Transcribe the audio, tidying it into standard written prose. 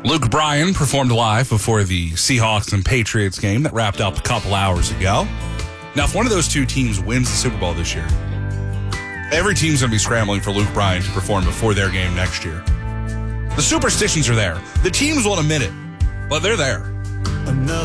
Luke Bryan performed live before the Seahawks and Patriots game that wrapped up a couple hours ago. Now, if one of those two teams wins the Super Bowl this year, every team's going to be scrambling for Luke Bryan to perform before their game next year. The superstitions are there. The teams won't admit it, but they're there.